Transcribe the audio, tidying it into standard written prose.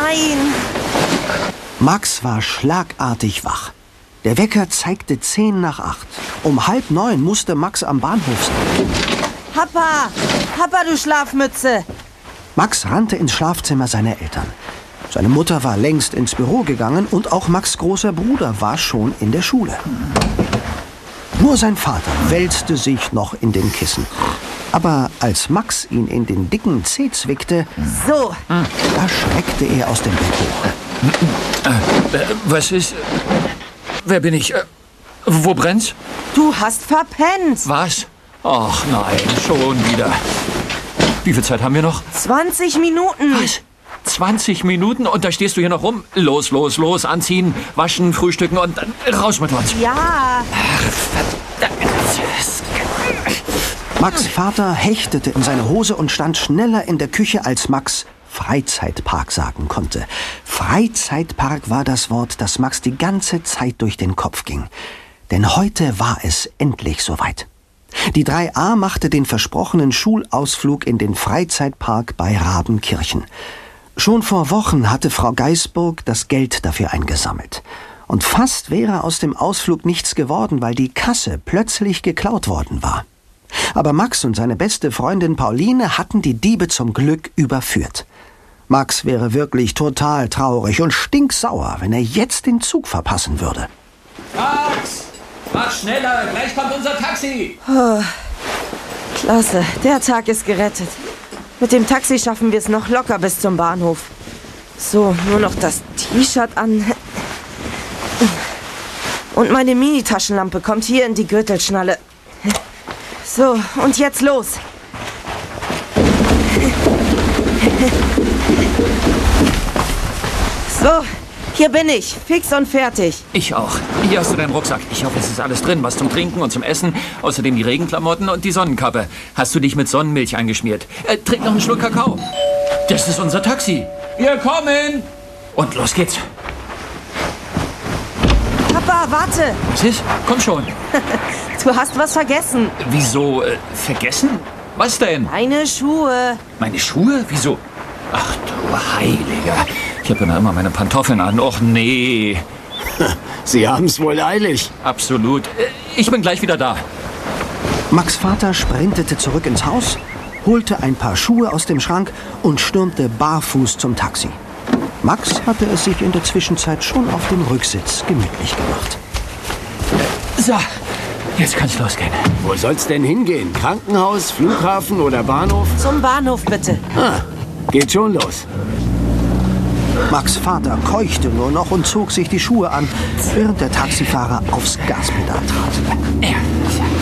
Nein! Max war schlagartig wach. Der Wecker zeigte 10 nach 8. Um 8:30 musste Max am Bahnhof sein. Papa! Papa, du Schlafmütze! Max rannte ins Schlafzimmer seiner Eltern. Seine Mutter war längst ins Büro gegangen und auch Max' großer Bruder war schon in der Schule. Nur sein Vater wälzte sich noch in den Kissen. Aber als Max ihn in den dicken Zeh zwickte, So! da schreckte er aus dem Bett hoch. Was ist? Wer bin ich? Wo brennt's? Du hast verpennt! Was? Ach nein, schon wieder. Wie viel Zeit haben wir noch? 20 Minuten! Was? 20 Minuten und da stehst du hier noch rum? Los, los, los, anziehen, waschen, frühstücken und dann raus mit uns. Ja! Max' Vater hechtete in seine Hose und stand schneller in der Küche, als Max Freizeitpark sagen konnte. Freizeitpark war das Wort, das Max die ganze Zeit durch den Kopf ging. Denn heute war es endlich soweit. Die 3a machte den versprochenen Schulausflug in den Freizeitpark bei Rabenkirchen. Schon vor Wochen hatte Frau Geisburg das Geld dafür eingesammelt. Und fast wäre aus dem Ausflug nichts geworden, weil die Kasse plötzlich geklaut worden war. Aber Max und seine beste Freundin Pauline hatten die Diebe zum Glück überführt. Max wäre wirklich total traurig und stinksauer, wenn er jetzt den Zug verpassen würde. Max, mach schneller, gleich kommt unser Taxi. Oh, klasse, der Tag ist gerettet. Mit dem Taxi schaffen wir es noch locker bis zum Bahnhof. So, nur noch das T-Shirt an. Und meine Mini-Taschenlampe kommt hier in die Gürtelschnalle. So, und jetzt los. So, hier bin ich, fix und fertig. Ich auch. Hier hast du deinen Rucksack. Ich hoffe, es ist alles drin. Was zum Trinken und zum Essen. Außerdem die Regenklamotten und die Sonnenkappe. Hast du dich mit Sonnenmilch eingeschmiert? Trink noch einen Schluck Kakao. Das ist unser Taxi. Wir kommen. Und los geht's. Papa, warte. Was ist? Komm schon. Du hast was vergessen. Wieso? Vergessen? Was denn? Meine Schuhe. Meine Schuhe? Wieso? Ach du Heiliger. Ich habe immer meine Pantoffeln an. Och nee. Sie haben's wohl eilig. Absolut. Ich bin gleich wieder da. Max' Vater sprintete zurück ins Haus, holte ein paar Schuhe aus dem Schrank und stürmte barfuß zum Taxi. Max hatte es sich in der Zwischenzeit schon auf dem Rücksitz gemütlich gemacht. So, jetzt kann's losgehen. Wo soll's denn hingehen? Krankenhaus, Flughafen oder Bahnhof? Zum Bahnhof, bitte. Geht schon los. Max' Vater keuchte nur noch und zog sich die Schuhe an, während der Taxifahrer aufs Gaspedal trat. Ja.